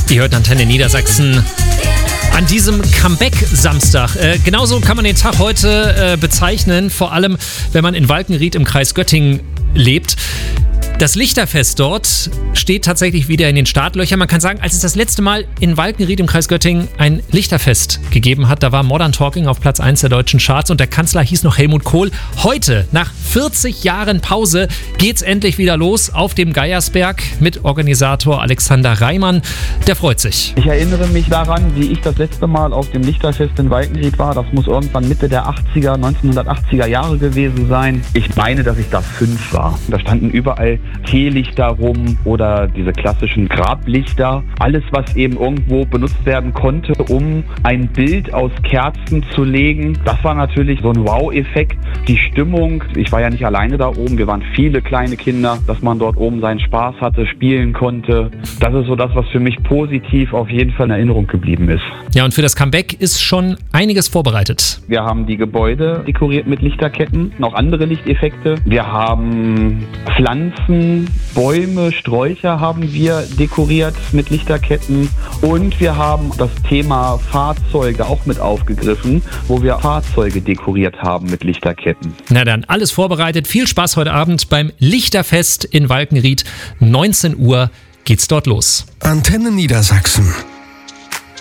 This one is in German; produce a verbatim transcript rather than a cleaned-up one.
Ihr hört Antenne Niedersachsen an diesem Comeback-Samstag. Äh, genauso kann man den Tag heute äh, bezeichnen, vor allem wenn man in Walkenried im Kreis Göttingen lebt. Das Lichterfest dort steht tatsächlich wieder in den Startlöchern. Man kann sagen, als es das letzte Mal in Walkenried im Kreis Göttingen ein Lichterfest gegeben hat, da war Modern Talking auf Platz eins der deutschen Charts und der Kanzler hieß noch Helmut Kohl. Heute, nach vierzig Jahren Pause, geht's endlich wieder los auf dem Geiersberg mit Organisator Alexander Reimann. Der freut sich. Ich erinnere mich daran, wie ich das letzte Mal auf dem Lichterfest in Walkenried war. Das muss irgendwann Mitte der achtziger, neunzehnhundertachtziger Jahre gewesen sein. Ich meine, dass ich da fünf war. Da standen überall Teelichter rum oder diese klassischen Grablichter. Alles, was eben irgendwo benutzt werden konnte, um ein Bild aus Kerzen zu legen. Das war natürlich so ein Wow-Effekt. Die Stimmung, ich war ja nicht alleine da oben, wir waren viele kleine Kinder, dass man dort oben seinen Spaß hatte, spielen konnte. Das ist so das, was für mich positiv auf jeden Fall in Erinnerung geblieben ist. Ja, und für das Comeback ist schon einiges vorbereitet. Wir haben die Gebäude dekoriert mit Lichterketten, noch andere Lichteffekte. Wir haben Pflanzen, Bäume, Sträucher haben wir dekoriert mit Lichterketten und wir haben das Thema Fahrzeuge auch mit aufgegriffen, wo wir Fahrzeuge dekoriert haben mit Lichterketten. Na dann, alles vorbereitet. Viel Spaß heute Abend beim Lichterfest in Walkenried. neunzehn Uhr geht's dort los. Antenne Niedersachsen.